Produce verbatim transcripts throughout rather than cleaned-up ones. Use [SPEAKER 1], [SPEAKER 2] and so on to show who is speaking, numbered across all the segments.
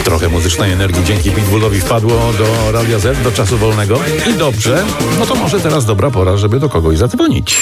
[SPEAKER 1] Trochę muzycznej energii dzięki Pitbullowi wpadło do Radia Z, do czasu wolnego. I dobrze, no to może teraz dobra pora, żeby do kogoś zadzwonić.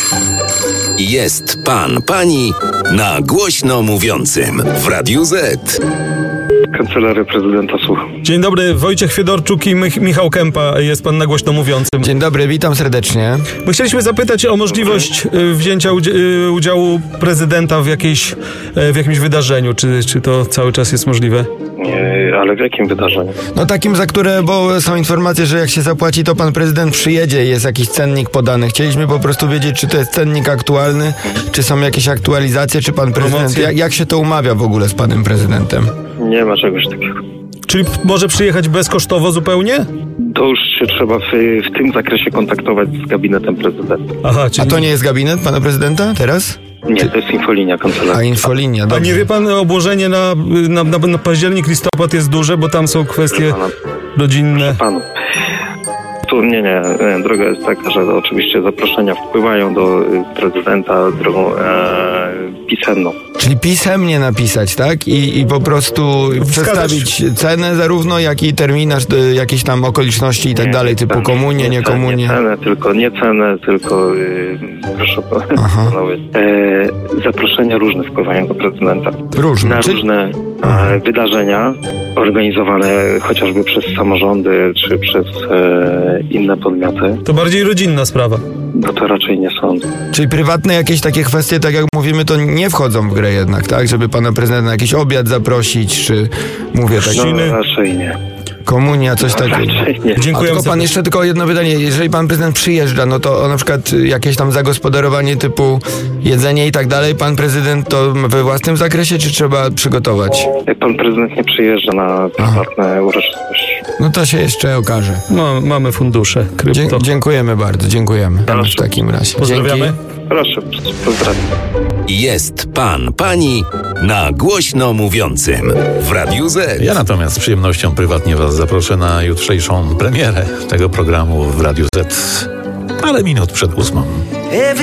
[SPEAKER 2] Jest pan, pani na głośno mówiącym w Radiu Z.
[SPEAKER 3] Kancelaria prezydenta, słucham.
[SPEAKER 4] Dzień dobry, Wojciech Fiedorczuk i Mich- Michał Kępa, jest pan na głośno mówiącym.
[SPEAKER 5] Dzień dobry, witam serdecznie.
[SPEAKER 4] My chcieliśmy zapytać o możliwość y, wzięcia udzi- y, udziału prezydenta w, jakiejś, y, w jakimś wydarzeniu. Czy, czy to cały czas jest możliwe?
[SPEAKER 3] Nie, ale w jakim wydarzeniu?
[SPEAKER 5] No takim, za które, bo są informacje, że jak się zapłaci, to pan prezydent przyjedzie i jest jakiś cennik podany. Chcieliśmy po prostu wiedzieć, czy to jest cennik aktualny, czy są jakieś aktualizacje, czy pan prezydent, jak, jak się to umawia w ogóle z panem prezydentem?
[SPEAKER 3] Nie ma czegoś takiego.
[SPEAKER 4] Czyli może przyjechać bezkosztowo zupełnie?
[SPEAKER 3] To już się trzeba w, w tym zakresie kontaktować z gabinetem prezydenta.
[SPEAKER 4] Aha, czyli...
[SPEAKER 5] A to nie jest gabinet pana prezydenta teraz?
[SPEAKER 3] Nie, to jest infolinia kancelarii.
[SPEAKER 5] A infolinia,
[SPEAKER 4] A
[SPEAKER 5] dobrze.
[SPEAKER 4] nie wie pan, obłożenie na, na, na, na październik, listopad jest duże, bo tam są kwestie rodzinne.
[SPEAKER 3] Panu. Tu nie, nie, nie, droga jest taka, że oczywiście zaproszenia wpływają do prezydenta drogą e, pisemną.
[SPEAKER 5] Czyli pisemnie napisać, tak? I, i po prostu przedstawić cenę zarówno, jak i terminarz, y, jakieś tam okoliczności i tak
[SPEAKER 3] Nie,
[SPEAKER 5] dalej, typu
[SPEAKER 3] tak,
[SPEAKER 5] komunie, nie komunie.
[SPEAKER 3] Nie cenę, tylko nie cenę, tylko yy, proszę panowie. E, zaproszenia różne wpływają do prezydenta.
[SPEAKER 5] Różne.
[SPEAKER 3] Na
[SPEAKER 5] Czy...
[SPEAKER 3] różne e, wydarzenia organizowane chociażby przez samorządy czy przez e, inne podmioty.
[SPEAKER 4] To bardziej rodzinna sprawa.
[SPEAKER 3] No to raczej nie sądzę.
[SPEAKER 5] Czyli prywatne jakieś takie kwestie, tak jak mówimy, to nie wchodzą w grę jednak, tak? Żeby pana prezydenta na jakiś obiad zaprosić, czy mówię tak,
[SPEAKER 3] No raczej nie.
[SPEAKER 5] komunia, coś takiego.
[SPEAKER 3] Raczej nie.
[SPEAKER 5] A
[SPEAKER 4] Dziękuję.
[SPEAKER 5] tylko pan jeszcze tylko jedno pytanie, jeżeli pan prezydent przyjeżdża, no to na przykład jakieś tam zagospodarowanie typu jedzenie i tak dalej, pan prezydent to we własnym zakresie, czy trzeba przygotować?
[SPEAKER 3] Jak pan prezydent nie przyjeżdża na prywatne uroczystości.
[SPEAKER 5] No to się jeszcze okaże.
[SPEAKER 4] No, mamy fundusze, krypto.
[SPEAKER 5] Dzie- dziękujemy bardzo, dziękujemy.
[SPEAKER 3] Proszę.
[SPEAKER 5] W takim razie.
[SPEAKER 4] Pozdrawiamy.
[SPEAKER 5] Dzięki.
[SPEAKER 3] Proszę, pozdrawiam.
[SPEAKER 2] Jest pan, pani na głośno mówiącym w Radiu Z.
[SPEAKER 1] Ja natomiast z przyjemnością prywatnie was zaproszę na jutrzejszą premierę tego programu w Radiu Z. Parę minut przed ósmą.